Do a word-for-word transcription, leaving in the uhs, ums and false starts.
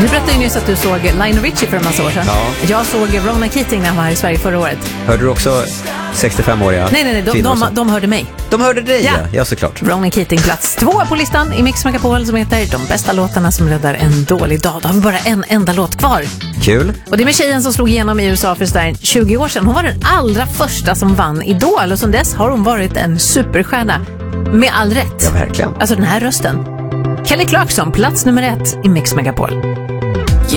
Du berättade ju nyss att du såg Lionel Richie för en massa år sedan. Ja. Jag såg Ronan Keating när han var här i Sverige förra året. Hörde du också sextiofem-åriga? Nej, nej, nej. De, de, de hörde mig. De hörde dig, ja. ja, ja såklart. Ronan Keating, plats två på listan i Mix Megapol, som heter De bästa låtarna som räddar en dålig dag. Då har vi bara en enda låt kvar. Kul. Och det är med tjejen som slog igenom i U S A för sådär tjugo år sedan. Hon var den allra första som vann Idol, och sedan dess har hon varit en superstjärna. Med all rätt. Ja, verkligen. Alltså den här rösten. Kelly Clarkson, plats nummer ett i Mix Megapol.